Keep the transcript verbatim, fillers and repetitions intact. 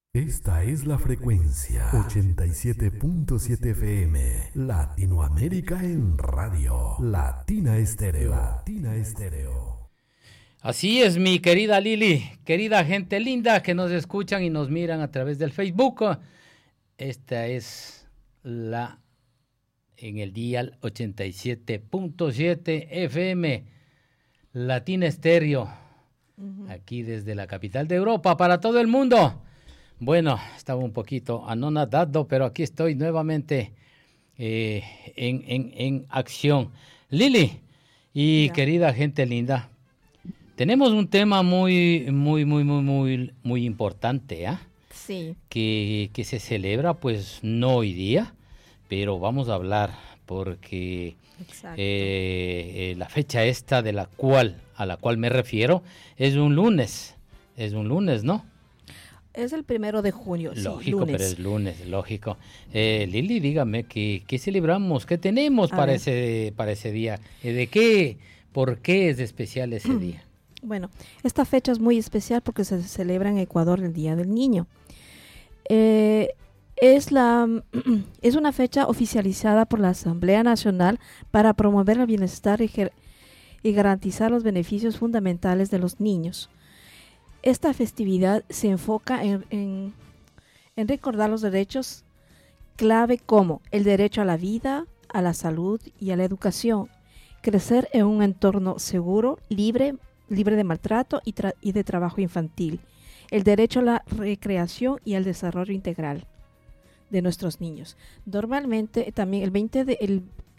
Esta es la frecuencia ochenta y siete punto siete F M, Latinoamérica en radio, Latina Estéreo, Latina Estéreo. Así es, mi querida Lili, querida gente linda que nos escuchan y nos miran a través del Facebook. Esta es la, en el dial ochenta y siete punto siete F M, Latina Estéreo, uh-huh. Aquí desde la capital de Europa, para todo el mundo. Bueno, estaba un poquito anonadado, pero aquí estoy nuevamente eh, en, en, en acción. Lili y ya. Querida gente linda, tenemos un tema muy, muy, muy, muy, muy, muy importante, ¿ah? ¿eh? Sí. Que, que se celebra, pues, no hoy día, pero vamos a hablar porque eh, eh, la fecha esta de la cual, a la cual me refiero, es un lunes, es un lunes, ¿no? Es el primero de junio, lógico, sí, lunes. Pero es lunes, lógico. Eh, Lili, dígame, ¿qué, qué celebramos? ¿Qué tenemos para ese, para ese día? ¿De qué? ¿Por qué es especial ese día? Bueno, esta fecha es muy especial porque se celebra en Ecuador el Día del Niño. Eh, es, la, es una fecha oficializada por la Asamblea Nacional para promover el bienestar y, ger- y garantizar los beneficios fundamentales de los niños. Esta festividad se enfoca en, en, en recordar los derechos clave como el derecho a la vida, a la salud y a la educación, crecer en un entorno seguro, libre, libre de maltrato y, tra- y de trabajo infantil, el derecho a la recreación y al desarrollo integral de nuestros niños. Normalmente también el veinte de, el,